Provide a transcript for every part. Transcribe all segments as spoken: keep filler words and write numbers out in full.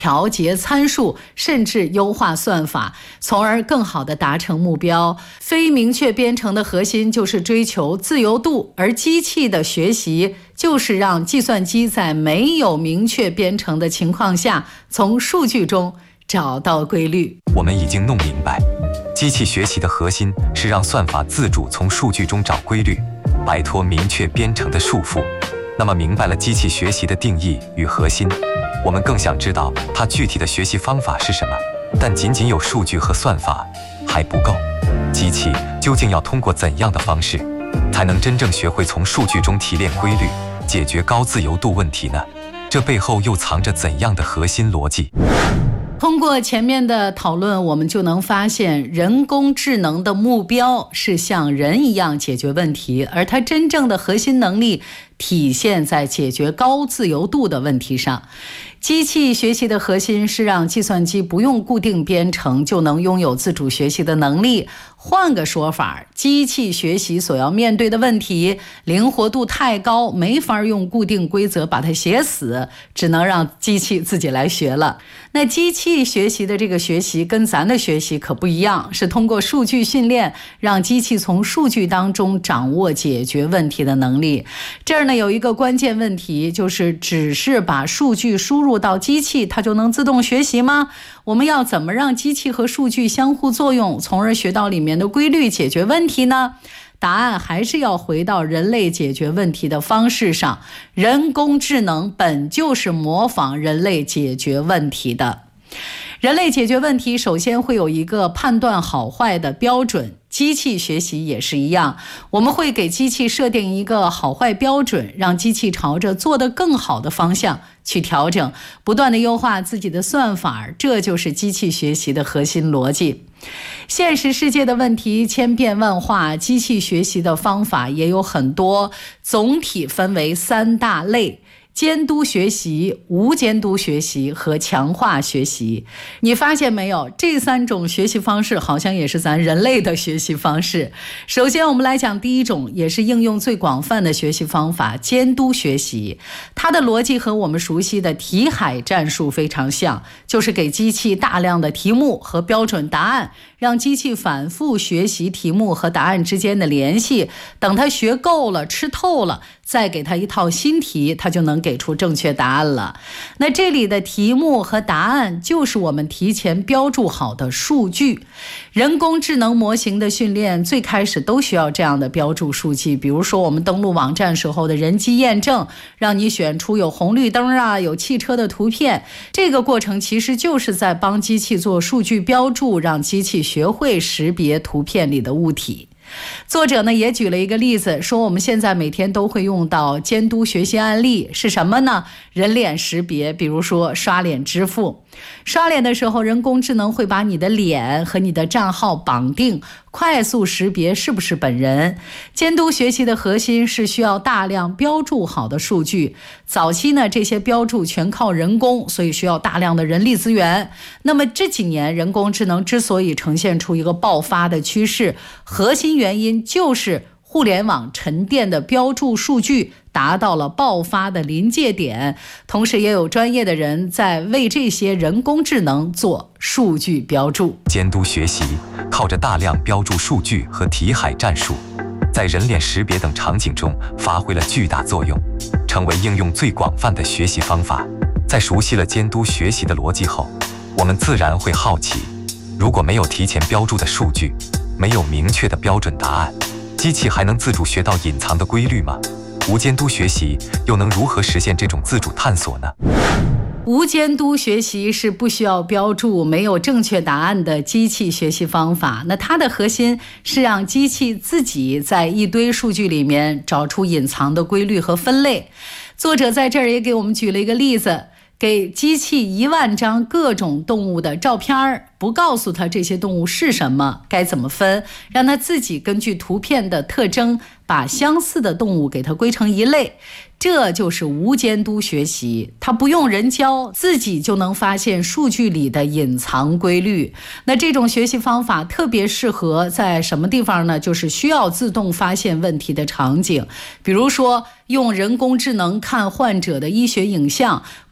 调节参数，甚至优化算法，从而更好地达成目标。非明确编程的核心就是追求自由度，而机器的学习就是让计算机在没有明确编程的情况下，从数据中找到规律。 我们已经弄明白，机器学习的核心是让算法自主从数据中找规律，摆脱明确编程的束缚。那么明白了机器学习的定义与核心，我们更想知道它具体的学习方法是什么。但仅仅有数据和算法还不够，机器究竟要通过怎样的方式，才能真正学会从数据中提炼规律，解决高自由度问题呢？这背后又藏着怎样的核心逻辑？ 通过前面的讨论，我们就能发现，人工智能的目标是像人一样解决问题，而它真正的核心能力体现在解决高自由度的问题上。机器学习的核心是让计算机不用固定编程就能拥有自主学习的能力。换个说法，机器学习所要面对的问题灵活度太高，没法用固定规则把它写死，只能让机器自己来学了。那机器学习的这个学习跟咱的学习可不一样，是通过数据训练，让机器从数据当中掌握解决问题的能力。这儿呢有一个关键问题，就是只是把数据输入到机器，它就能自动学习吗？我们要怎么让机器和数据相互作用，从而学到里面的规律，解决问题呢？答案还是要回到人类解决问题的方式上。人工智能本就是模仿人类解决问题的。人类解决问题首先会有一个判断好坏的标准，机器学习也是一样，我们会给机器设定一个好坏标准，让机器朝着做得更好的方向去调整，不断地优化自己的算法，这就是机器学习的核心逻辑。现实世界的问题千变万化，机器学习的方法也有很多，总体分为三大类：监督学习、无监督学习和强化学习。你发现没有，这三种学习方式好像也是咱人类的学习方式。首先我们来讲第一种，也是应用最广泛的学习方法，监督学习。它的逻辑和我们熟悉的题海战术非常像，就是给机器大量的题目和标准答案，让机器反复学习题目和答案之间的联系，等它学够了、吃透了，再给它一套新题，它就能给出正确答案了。那这里的题目和答案就是我们提前标注好的数据。人工智能模型的训练最开始都需要这样的标注数据，比如说我们登录网站时候的人机验证，让你选出有红绿灯啊、有汽车的图片，这个过程其实就是在帮机器做数据标注，让机器学会识别图片里的物体。作者呢也举了一个例子，说我们现在每天都会用到监督学习案例，是什么呢？人脸识别，比如说刷脸支付。刷脸的时候，人工智能会把你的脸和你的账号绑定，快速识别是不是本人。监督学习的核心是需要大量标注好的数据。早期呢，这些标注全靠人工，所以需要大量的人力资源。那么这几年，人工智能之所以呈现出一个爆发的趋势，核心原因就是互联网沉淀的标注数据达到了爆发的临界点，同时也有专业的人在为这些人工智能做数据标注。 监督学习靠着大量标注数据和题海战术，在人脸识别等场景中发挥了巨大作用，成为应用最广泛的学习方法。在熟悉了监督学习的逻辑后，我们自然会好奇，如果没有提前标注的数据，没有明确的标准答案，机器还能自主学到隐藏的规律吗？无监督学习又能如何实现这种自主探索呢？ 无监督学习是不需要标注、没有正确答案的机器学习方法。那它的核心是让机器自己在一堆数据里面找出隐藏的规律和分类。作者在这儿也给我们举了一个例子，给机器一万张各种动物的照片，不告诉它这些动物是什么，该怎么分，让它自己根据图片的特征把相似的动物给它归成一类。这就是无监督学习，它不用人教，自己就能发现数据里的隐藏规律。那这种学习方法特别适合在什么地方呢？就是需要自动发现问题的场景，比如说用人工智能看患者的医学影像，不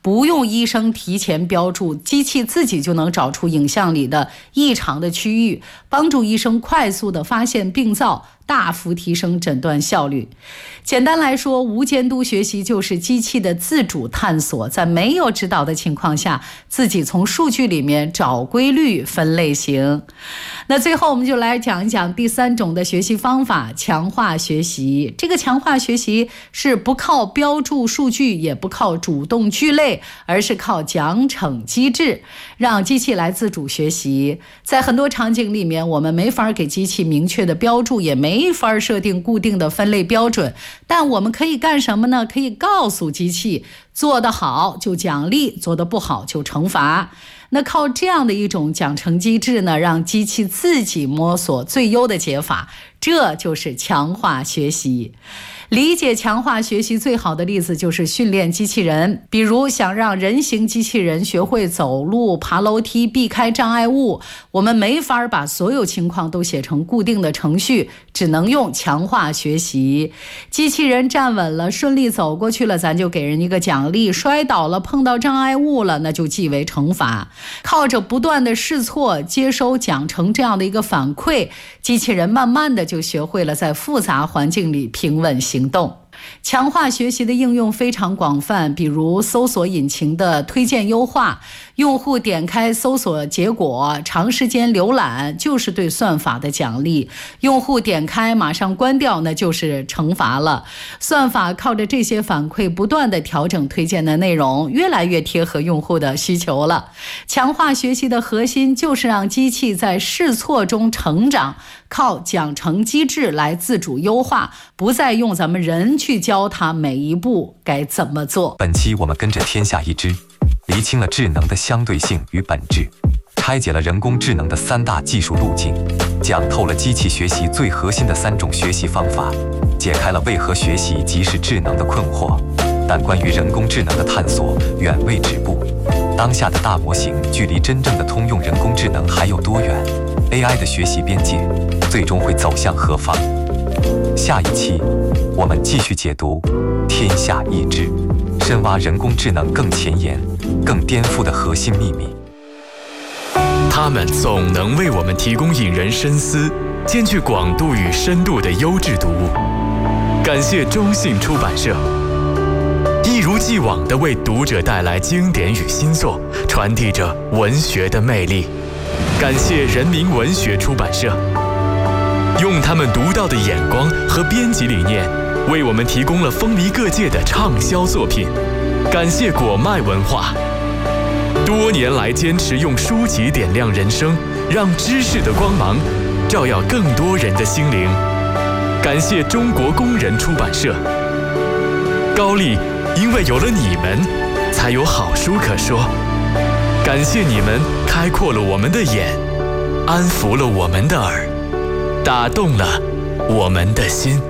不用医生提前标注，机器自己就能找出影像里的异常的区域，帮助医生快速地发现病灶，大幅提升诊断效率。简单来说，无监督学习就是机器的自主探索，在没有指导的情况下，自己从数据里面找规律、分类型。那最后我们就来讲一讲第三种的学习方法，强化学习。这个强化学习是不靠标注数据，也不靠主动聚类，而是靠奖惩机制，让机器来自主学习。在很多场景里面，我们没法给机器明确的标注，也没法设定固定的分类标准，但我们可以干什么呢？可以告诉机器，做得好就奖励，做得不好就惩罚。那靠这样的一种奖惩机制呢，让机器自己摸索最优的解法，这就是强化学习。理解强化学习最好的例子就是训练机器人，比如想让人形机器人学会走路、爬楼梯、避开障碍物，我们没法把所有情况都写成固定的程序，只能用强化学习。机器人站稳了，顺利走过去了，咱就给人一个奖励；摔倒了，碰到障碍物了，那就记为惩罚。靠着不断的试错，接收奖惩这样的一个反馈，机器人慢慢的就学会了在复杂环境里平稳行动。强化学习的应用非常广泛，比如搜索引擎的推荐优化，用户点开搜索结果，长时间浏览就是对算法的奖励，用户点开马上关掉，那就是惩罚了。算法靠着这些反馈不断地调整推荐的内容，越来越贴合用户的需求了。强化学习的核心就是让机器在试错中成长，靠奖惩机制来自主优化，不再用咱们人去教它每一步该怎么做。 本期我们跟着天下一知，厘清了智能的相对性与本质，拆解了人工智能的三大技术路径，讲透了机器学习最核心的三种学习方法，解开了为何学习即是智能的困惑。但关于人工智能的探索远未止步，当下的大模型距离真正的通用人工智能还有多远？ A I 的学习边界最终会走向何方？下一期我们继续解读天下一知，深挖人工智能更前沿、更颠覆的核心秘密。 他们总能为我们提供引人深思、兼具广度与深度的优质读物。感谢中信出版社，一如既往地为读者带来经典与新作，传递着文学的魅力。感谢人民文学出版社，用他们独到的眼光和编辑理念，为我们提供了风靡各界的畅销作品。感谢果麦文化，多年来坚持用书籍点亮人生，让知识的光芒照耀更多人的心灵。感谢中国工人出版社，高丽，因为有了你们，才有好书可说。感谢你们开阔了我们的眼，安抚了我们的耳，打动了我们的心。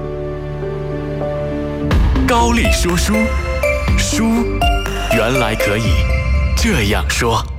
高丽说书，书原来可以这样说。